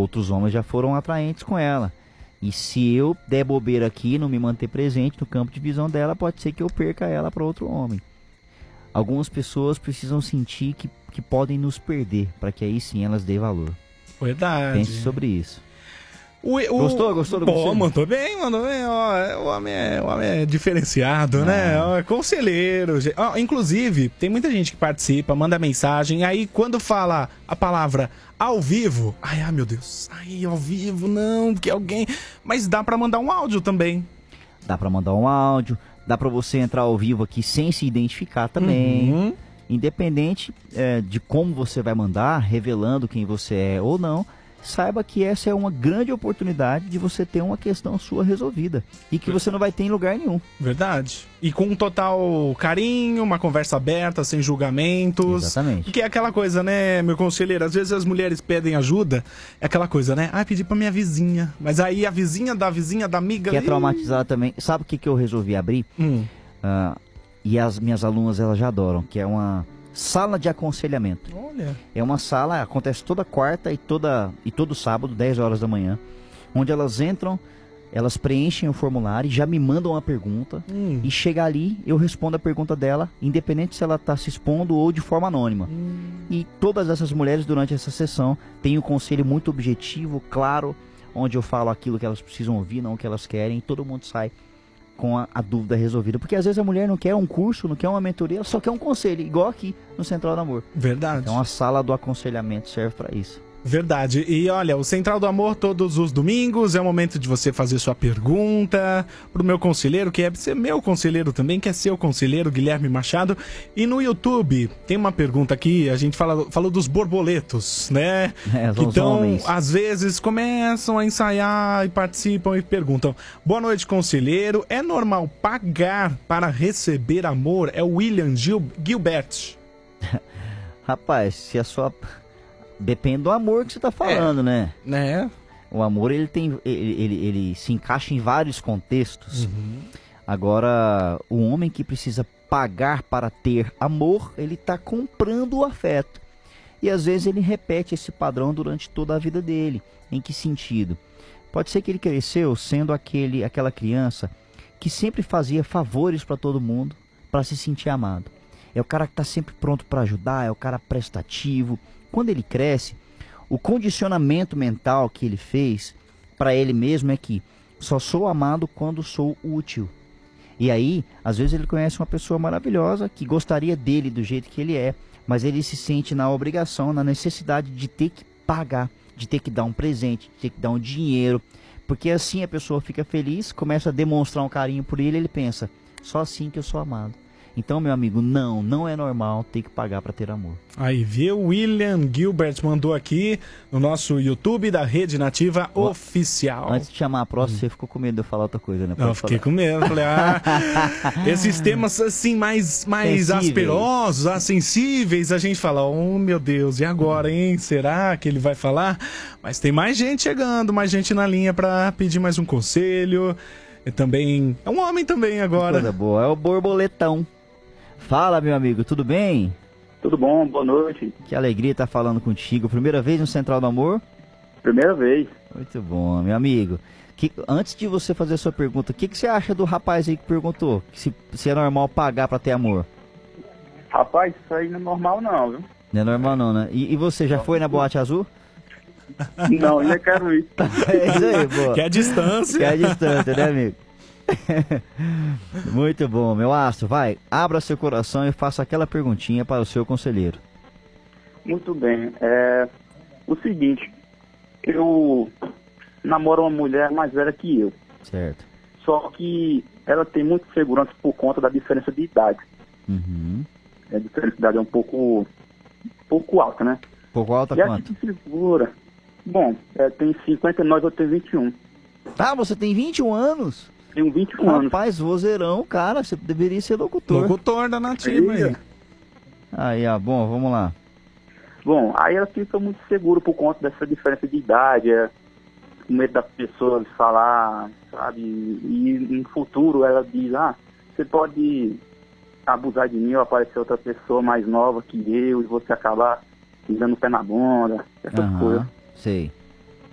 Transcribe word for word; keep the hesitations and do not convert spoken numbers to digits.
outros homens já foram atraentes com ela. E se eu der bobeira aqui, não me manter presente no campo de visão dela, pode ser que eu perca ela para outro homem. Algumas pessoas precisam sentir que, que podem nos perder, para que aí sim elas dêem valor. Verdade. Pense sobre isso. O, o... Gostou? Gostou do Pô, mandou bem, mandou bem. Ó, o, homem é, o homem é diferenciado, ah. né? Ó, é conselheiro. Ó, inclusive, tem muita gente que participa, manda mensagem. Aí, quando fala a palavra ao vivo... Ai, ai, meu Deus. Ai, ao vivo, não, porque alguém... Mas dá pra mandar um áudio também. Dá pra mandar um áudio. Dá pra você entrar ao vivo aqui sem se identificar também. Uhum. Independente é, de como você vai mandar, revelando quem você é ou não... Saiba que essa é uma grande oportunidade de você ter uma questão sua resolvida. E que você não vai ter em lugar nenhum. Verdade. E com um total carinho, uma conversa aberta, sem julgamentos. Exatamente. Que é aquela coisa, né, meu conselheiro? Às vezes as mulheres pedem ajuda. É aquela coisa, né? Ah, pedi pra minha vizinha. Mas aí a vizinha da vizinha, da amiga... Que é traumatizada também. Sabe o que, que eu resolvi abrir? Hum. Uh, e as minhas alunas, elas já adoram. Que é uma... Sala de aconselhamento. Olha. É uma sala, acontece toda quarta e, toda, e todo sábado, dez horas da manhã, onde elas entram, elas preenchem o formulário, já me mandam uma pergunta, hum. e chega ali, eu respondo a pergunta dela, independente se ela está se expondo ou de forma anônima. Hum. E todas essas mulheres, durante essa sessão, têm um conselho muito objetivo, claro, onde eu falo aquilo que elas precisam ouvir, não o que elas querem, e todo mundo sai com a, a dúvida resolvida. Porque às vezes a mulher não quer um curso, não quer uma mentoria, ela só quer um conselho, igual aqui no Central do Amor. Verdade. Então a sala do aconselhamento serve para isso. Verdade. E olha, o Central do Amor todos os domingos, é o momento de você fazer sua pergunta pro meu conselheiro, que é ser meu conselheiro também, que é seu conselheiro, Guilherme Machado. E no YouTube, tem uma pergunta aqui, a gente fala, falou dos borboletos, né? É, que então, homens. às vezes, começam a ensaiar e participam e perguntam: boa noite, conselheiro, é normal pagar para receber amor? É o William Gil Gilbert. Rapaz, se a sua... Depende do amor que você está falando, é, né? né? O amor, ele tem, ele, ele, ele se encaixa em vários contextos. Uhum. Agora, o homem que precisa pagar para ter amor, ele está comprando o afeto. E às vezes ele repete esse padrão durante toda a vida dele. Em que sentido? Pode ser que ele cresceu sendo aquele, aquela criança que sempre fazia favores para todo mundo, para se sentir amado. É o cara que está sempre pronto para ajudar, é o cara prestativo. Quando ele cresce, o condicionamento mental que ele fez para ele mesmo é que só sou amado quando sou útil. E aí, às vezes ele conhece uma pessoa maravilhosa que gostaria dele do jeito que ele é, mas ele se sente na obrigação, na necessidade de ter que pagar, de ter que dar um presente, de ter que dar um dinheiro, porque assim a pessoa fica feliz, começa a demonstrar um carinho por ele, ele pensa, só assim que eu sou amado. Então, meu amigo, não, não é normal ter que pagar para ter amor. Aí, viu? William Gilbert mandou aqui no nosso YouTube da Rede Nativa o... Oficial. Antes de chamar a próxima, hum. você ficou com medo de eu falar outra coisa, né? Não, eu fiquei com medo. Falei, ah, esses temas assim, mais, mais asperosos, ah, sensíveis, a gente fala, oh meu Deus, e agora, hein? Será que ele vai falar? Mas tem mais gente chegando, mais gente na linha para pedir mais um conselho. E também, é um homem também agora. Coisa boa, é o borboletão. Fala, meu amigo, tudo bem? Tudo bom, boa noite. Que alegria estar falando contigo. Primeira vez no Central do Amor? Primeira vez. Muito bom, meu amigo. Que, antes de você fazer a sua pergunta, o que, que você acha do rapaz aí que perguntou? Que se, se é normal pagar pra ter amor? Rapaz, isso aí não é normal não, viu? Não é normal não, né? E, e você já foi na Boate Azul? Não, ainda quero ir. É isso aí, boa. Quer distância. Quer distância, né, amigo? Muito bom, meu astro, vai, abra seu coração e faça aquela perguntinha para o seu conselheiro. Muito bem, é o seguinte, eu namoro uma mulher mais velha que eu. Certo. Só que ela tem muita segurança por conta da diferença de idade. Uhum. A diferença de idade é um pouco, um pouco alta, né? Pouco alta e quanto? E se segura. Bom, é, tem cinquenta e nove, eu tenho vinte e um. Tá, você tem vinte e um anos? Tenho vinte e um anos. Rapaz, vozeirão, cara, você deveria ser locutor. Locutor da Nativa aí. Aí, ó, bom, vamos lá. Bom, aí ela fica muito segura por conta dessa diferença de idade, é, com medo das pessoas falar, sabe? E no futuro ela diz, ah, você pode abusar de mim ou aparecer outra pessoa mais nova que eu e você acabar dando o pé na bunda, essas Aham, coisas. sei.